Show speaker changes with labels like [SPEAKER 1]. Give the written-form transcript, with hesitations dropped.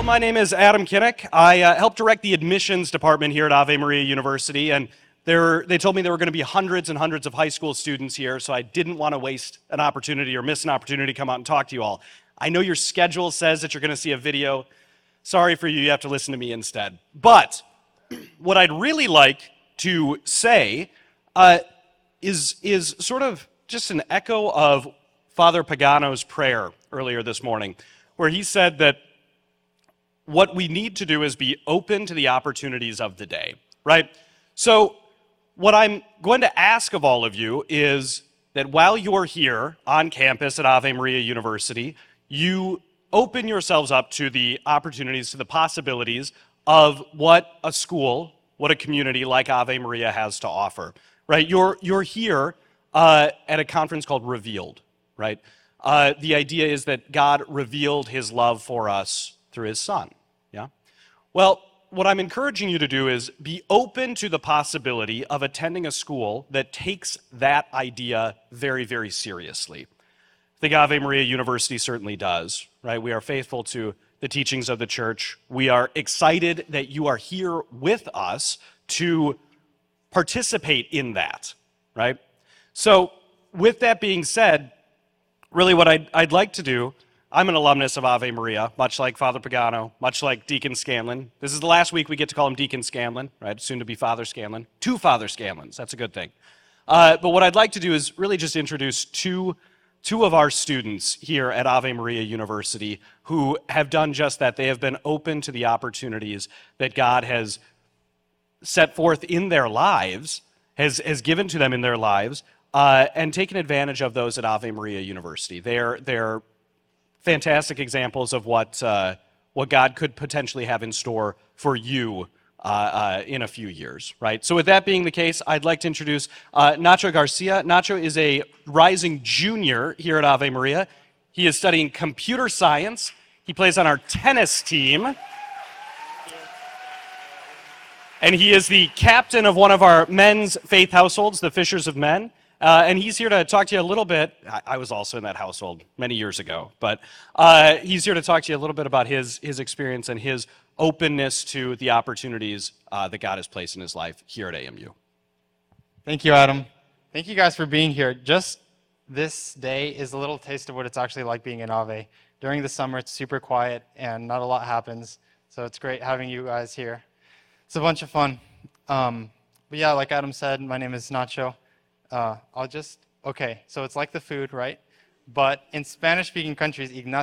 [SPEAKER 1] my name is Adam Kinnick. I help direct the admissions department here at Ave Maria University, and they told me there were going to be hundreds and hundreds of high school students here, so I didn't want to waste an opportunity or miss an opportunity to come out and talk to you all. I know your schedule says that you're going to see a video. Sorry for you, you have to listen to me instead. But what I'd really like to say is sort of just an echo of Father Pagano's prayer earlier this morning, where he said that what we need to do is be open to the opportunities of the day, right? So what I'm going to ask of all of you is that while you're here on campus at Ave Maria University, you open yourselves up to the opportunities, to the possibilities of what a school, what a community like Ave Maria has to offer, right? You're here at a conference called Revealed, right? The idea is that God revealed his love for us through his son, yeah? Well, what I'm encouraging you to do is be open to the possibility of attending a school that takes that idea very, very seriously. I think Ave Maria University certainly does, right? We are faithful to the teachings of the church. We are excited that you are here with us to participate in that, right? So with that being said, really what I'd like to do, I'm an alumnus of Ave Maria, much like Father Pagano, much like Deacon Scanlon. This is the last week we get to call him Deacon Scanlon, right? Soon to be Father Scanlon. Two Father Scanlons, that's a good thing. But what I'd like to do is really just introduce two of our students here at Ave Maria University who have done just that. They have been open to the opportunities that God has set forth in their lives, has given to them in their lives, and taken advantage of those at Ave Maria University. They're fantastic examples of what God could potentially have in store for you in a few years, right? So with that being the case, I'd like to introduce Nacho Garcia. Nacho is a rising junior here at Ave Maria. He is studying computer science. He plays on our tennis team. And he is the captain of one of our men's faith households, the Fishers of Men. And he's here to talk to you a little bit. I was also in that household many years ago, but he's here to talk to you a little bit about his experience and his openness to the opportunities that God has placed in his life here at AMU.
[SPEAKER 2] Thank you, Adam. Thank you guys for being here. Just this day is a little taste of what it's actually like being in Ave. During the summer, it's super quiet and not a lot happens, so it's great having you guys here. It's a bunch of fun. But yeah, like Adam said, my name is Nacho. So it's like the food, right? But in Spanish-speaking countries, Ignacio